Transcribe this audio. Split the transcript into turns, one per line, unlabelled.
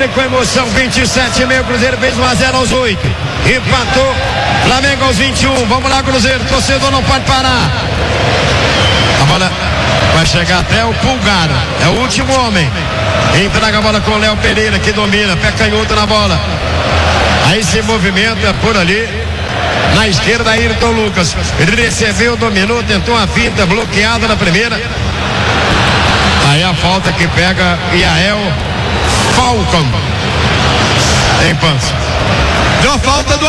sempre com emoção. 27,5, Cruzeiro fez 1-0 aos 8. Empatou, Flamengo aos 21. Vamos lá, Cruzeiro, torcedor não pode parar. A bola vai chegar até o Pulgar, é o último homem. Entrega a bola com o Léo Pereira, que domina, pé canhoto na bola. Aí se movimenta por ali. Na esquerda, Ayrton Lucas. Ele recebeu, dominou, tentou a fita, bloqueada na primeira. Aí a falta que pega Yael Falcão. Em Pança. Deu a falta do